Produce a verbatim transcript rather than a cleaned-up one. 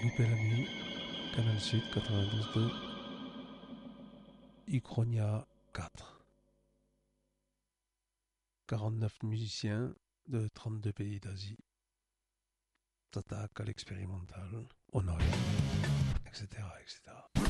Loupé la nuit, Canal Sud quatre-vingt-douze point deux, Uchronia quatre. quarante-neuf musiciens de trente-deux pays d'Asie s'attaquent à l'expérimental, au noise, et cetera, et cetera.